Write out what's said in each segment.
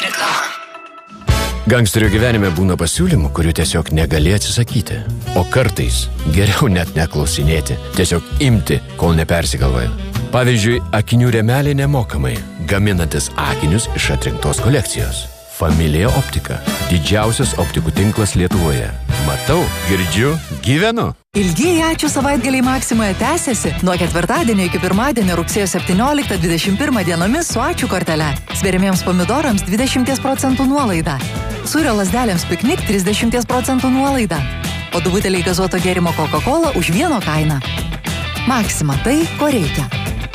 Gangsterio gyvenime būna pasiūlymų, kurių tiesiog negali atsisakyti. O kartais geriau net neklausinėti, tiesiog imti, kol nepersigalvoja. Pavyzdžiui, akinių rėmeliai nemokamai, gaminantis akinius iš atrinktos kolekcijos. Familija Optika. Didžiausias optikų tinklas Lietuvoje. Matau, girdžiu, gyvenu. Ilgieji ačiū savaitgaliai Maksimoje tęsiasi nuo ketvirtadienio iki pirmadienio rugsėjo 17-21 dienomis su ačiū kortele. Sveriamiems pomidorams 20% nuolaida. Sūrio lazdelėms piknik 30% nuolaida. O du buteliai gazuoto gėrimo Coca-Cola už vieno kainą. Maksima tai, ko reikia.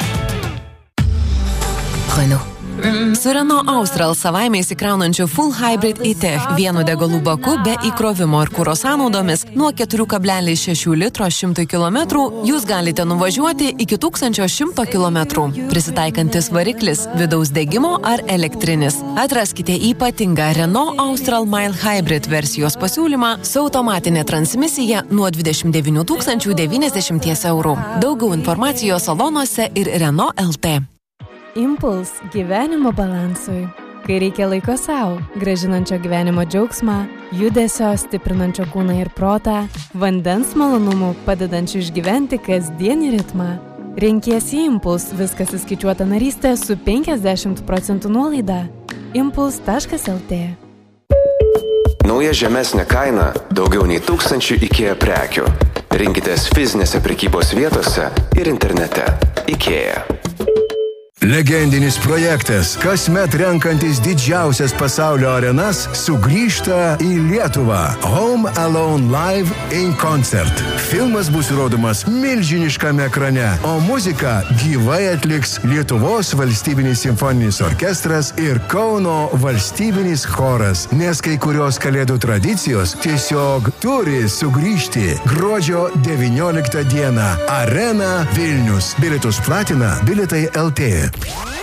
Renault. Su Renault Austral savaime įsikraunančiu Full Hybrid e-Tech vienu degalų baku be įkrovimo ir kuro sąnaudomis nuo 4,6 litro 100 km jūs galite nuvažiuoti iki 1100 km. Prisitaikantis variklis, vidaus degimo ar elektrinis. Atraskite ypatingą Renault Austral Mile Hybrid versijos pasiūlymą su automatinė transmisija nuo 29 090 €. Daugiau informacijos salonuose ir Renault LT. Impuls gyvenimo balansui. Kai reikia laiko savo, gražinančio gyvenimo džiaugsmą, judesio, stiprinančio kūną ir protą, vandens malonumų, padedančių išgyventi kasdienį ritmą. Renkiesi Impuls, viskas įskaičiuota narystė su 50% nuolaida. Impuls.lt. Nauja žemesnė kaina, daugiau nei 1000 IKEA prekių. Rinkitės fizinėse prekybos vietose ir internete. IKEA. Legendinis projektas, kasmet renkantis didžiausias pasaulio arenas, sugrįžta į Lietuvą. Home Alone Live in Concert. Filmas bus rodomas milžiniškame ekrane, o muziką gyvai atliks Lietuvos valstybinis simfoninis orkestras ir Kauno valstybinis choras, nes kai kurios kalėdų tradicijos tiesiog turi sugrįžti. Gruodžio 19 dieną. Arena Vilnius. Bilietus platina Bilietai LT.